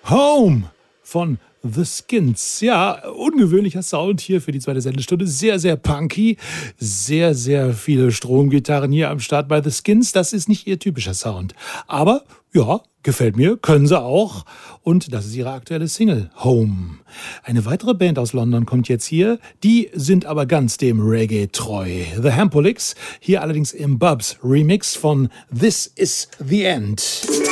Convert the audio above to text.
Home von The Skins. Ja, ungewöhnlicher Sound hier für die zweite Sendestunde. Sehr, sehr punky. Sehr, sehr viele Stromgitarren hier am Start bei The Skins. Das ist nicht ihr typischer Sound. Aber ja, gefällt mir. Können sie auch. Und das ist ihre aktuelle Single, Home. Eine weitere Band aus London kommt jetzt hier. Die sind aber ganz dem Reggae treu. The Hampolics. Hier allerdings im Bubs Remix von This Is The End.